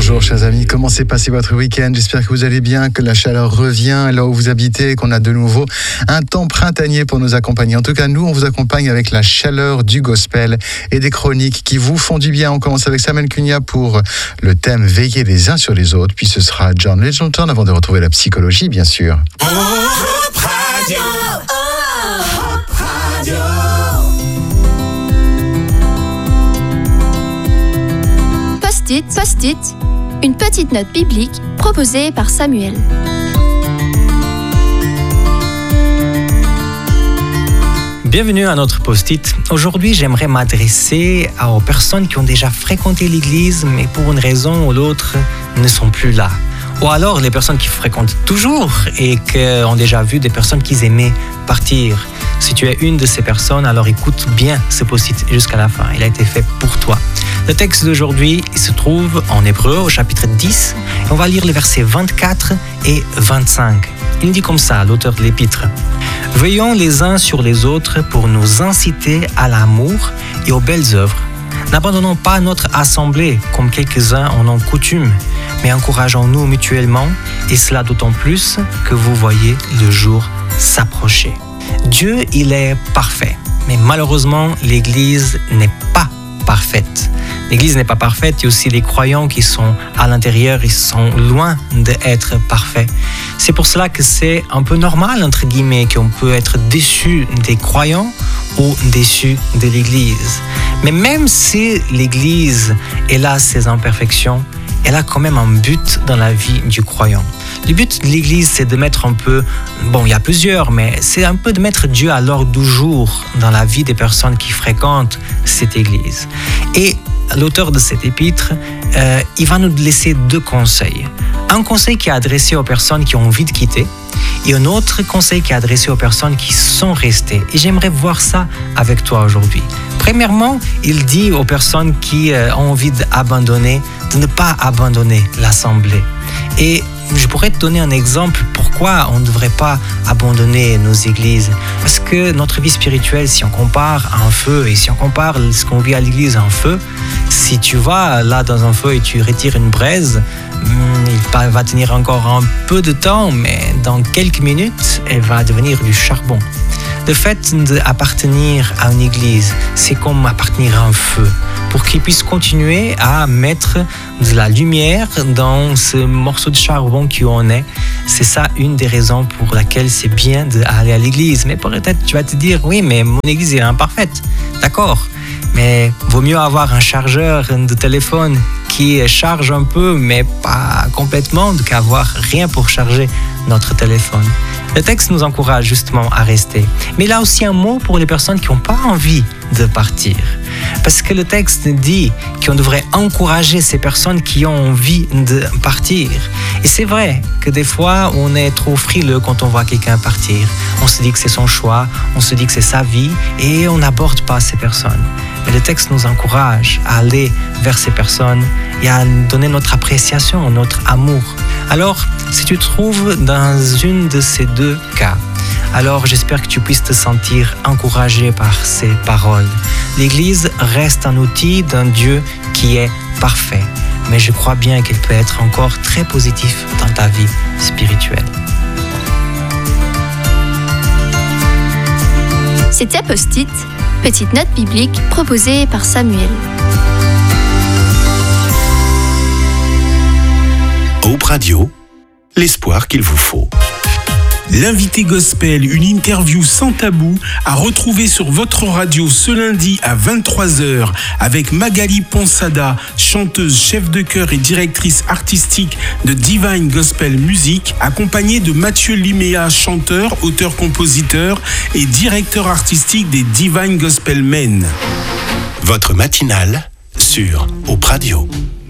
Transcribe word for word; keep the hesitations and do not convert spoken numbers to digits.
Bonjour chers amis, comment s'est passé votre week-end? J'espère que vous allez bien, que la chaleur revient là où vous habitez, qu'on a de nouveau un temps printanier pour nous accompagner. En tout cas, nous, on vous accompagne avec la chaleur du gospel et des chroniques qui vous font du bien. On commence avec Samuel Cunha pour le thème « Veiller les uns sur les autres », puis ce sera John Legend avant de retrouver la psychologie, bien sûr. Hope Radio, Hope Radio. Post-it, post-it, une petite note biblique proposée par Samuel. Bienvenue à notre post-it. Aujourd'hui, j'aimerais m'adresser aux personnes qui ont déjà fréquenté l'église, mais pour une raison ou l'autre ne sont plus là. Ou alors les personnes qui fréquentent toujours et qui ont déjà vu des personnes qu'ils aimaient partir. Si tu es une de ces personnes, alors écoute bien ce post-it jusqu'à la fin. Il a été fait pour toi. Le texte d'aujourd'hui il se trouve en Hébreu au chapitre dix. Et on va lire les versets vingt-quatre et vingt-cinq. Il dit comme ça, l'auteur de l'épître. « Veillons les uns sur les autres pour nous inciter à l'amour et aux belles œuvres. N'abandonnons pas notre assemblée comme quelques-uns en ont coutume, mais encourageons-nous mutuellement, et cela d'autant plus que vous voyez le jour s'approcher. » Dieu, il est parfait, mais malheureusement, l'Église n'est pas parfaite. L'Église n'est pas parfaite, il y a aussi les croyants qui sont à l'intérieur, ils sont loin d'être parfaits. C'est pour cela que c'est un peu normal, entre guillemets, qu'on peut être déçu des croyants ou déçu de l'Église. Mais même si l'Église elle a ses imperfections, elle a quand même un but dans la vie du croyant. Le but de l'Église, c'est de mettre un peu, bon, il y a plusieurs, mais c'est un peu de mettre Dieu à l'ordre du jour dans la vie des personnes qui fréquentent cette Église. Et l'auteur de cet épître, euh, il va nous laisser deux conseils. Un conseil qui est adressé aux personnes qui ont envie de quitter et un autre conseil qui est adressé aux personnes qui sont restées. Et j'aimerais voir ça avec toi aujourd'hui. Premièrement, il dit aux personnes qui euh, ont envie d'abandonner, de ne pas abandonner l'assemblée. Et je pourrais te donner un exemple pourquoi on ne devrait pas abandonner nos églises. Parce que notre vie spirituelle, si on compare à un feu et si on compare ce qu'on vit à l'église à un feu, si tu vas là dans un feu et tu retires une braise, il va tenir encore un peu de temps, mais dans quelques minutes, elle va devenir du charbon. Le fait d'appartenir à une église, c'est comme appartenir à un feu. Pour qu'il puisse continuer à mettre de la lumière dans ce morceau de charbon qu'on est. C'est ça une des raisons pour laquelle c'est bien d'aller à l'église. Mais peut-être tu vas te dire, oui, mais mon église est imparfaite. D'accord, mais vaut mieux avoir un chargeur de téléphone qui charge un peu, mais pas complètement, qu'avoir rien pour charger notre téléphone. Le texte nous encourage justement à rester. Mais il a aussi un mot pour les personnes qui n'ont pas envie de partir. Parce que le texte dit qu'on devrait encourager ces personnes qui ont envie de partir. Et c'est vrai que des fois, on est trop frileux quand on voit quelqu'un partir. On se dit que c'est son choix, on se dit que c'est sa vie et on n'aborde pas ces personnes. Mais le texte nous encourage à aller vers ces personnes et à donner notre appréciation, notre amour. Alors, si tu te trouves dans une de ces deux cas, alors j'espère que tu puisses te sentir encouragé par ces paroles. L'Église reste un outil d'un Dieu qui est parfait, mais je crois bien qu'il peut être encore très positif dans ta vie spirituelle. C'était Post-it, petite note biblique proposée par Samuel. Hope Radio, l'espoir qu'il vous faut. L'invité gospel, une interview sans tabou à retrouver sur votre radio ce lundi à vingt-trois heures avec Magali Ponsada, chanteuse, chef de chœur et directrice artistique de Divine Gospel Music, accompagnée de Mathieu Liméa, chanteur, auteur-compositeur et directeur artistique des Divine Gospel Men. Votre matinale sur Hope Radio.